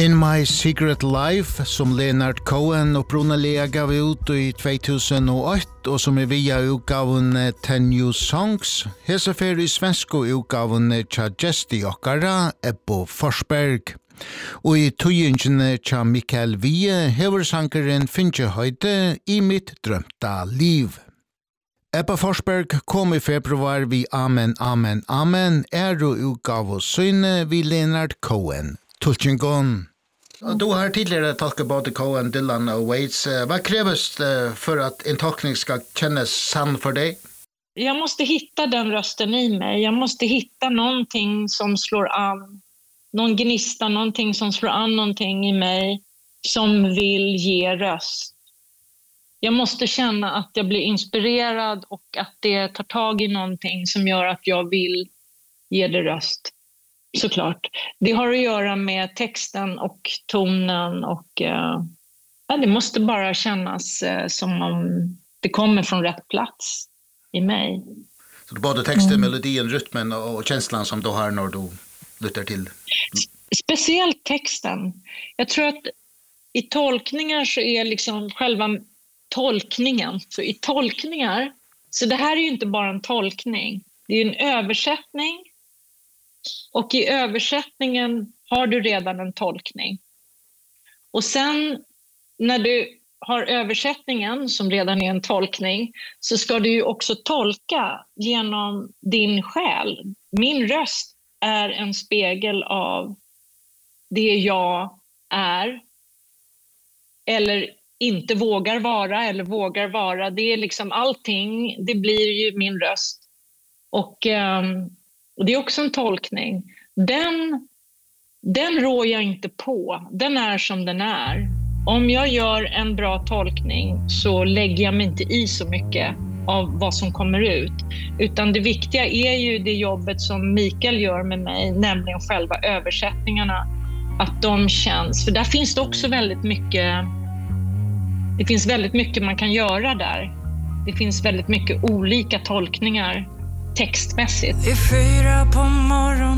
In My Secret Life, som Leonard Cohen opprinnelig gav ut i 2008, og som via utgaven 10 New Songs, hesefer i svensko utgaven tja gesti okkara, Ebbo Forsberg. Og i tøyingene tja Mikael Wiehe hever sankeren finne høyde i mitt drømta liv. Ebba Forsberg kom i februar vi Amen, Amen, Amen, og utgav oss syne vi Leonard Cohen. Tulchingon. Du har tidligere tolket både Cohen, Dylan og Waits. Vad krävs det för att en tolkning ska kännas sann för dig? Jag måste hitta den rösten i mig. Jag måste hitta någonting som slår an. Någon gnista, någonting som slår an någonting i mig som vill ge röst. Jag måste känna att jag blir inspirerad och att det tar tag i någonting som gör att jag vill ge det röst. Såklart. Det har att göra med texten och tonen och det måste bara kännas som om det kommer från rätt plats i mig. Så både texten, melodin, rytmen och känslan som du har när du lyssnar till? Speciellt texten. Jag tror att i tolkningar så är liksom själva tolkningen. Så i tolkningar, så det här är ju inte bara en tolkning. Det är en översättning. Och i översättningen har du redan en tolkning. Och sen när du har översättningen som redan är en tolkning så ska du ju också tolka genom din själ. Min röst är en spegel av det jag är eller inte vågar vara eller vågar vara. Det är liksom allting, det blir ju min röst. Och det är också en tolkning. Den rår jag inte på. Den är som den är. Om jag gör en bra tolkning så lägger jag mig inte i så mycket av vad som kommer ut. Utan det viktiga är ju det jobbet som Mikael gör med mig, nämligen själva översättningarna. Att de känns, för där finns det också väldigt mycket, det finns väldigt mycket man kan göra där. Det finns väldigt mycket olika tolkningar textmässigt. Det är 4 på morgonen.